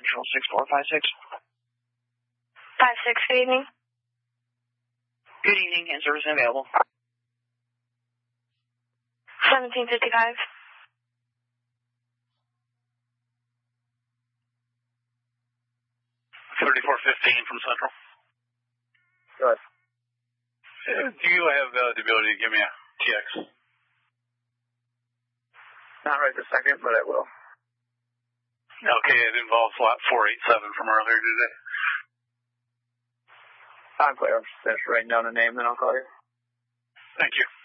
Central 6456. 56, good evening. Good evening, and service available. 1755. 3415 from Central. Good. Do you have the ability to give me a TX? Not right this second, but I will. Okay, it involves lot 487 from earlier today. I'm clear. I'm just writing down a name, then I'll call you. Thank you.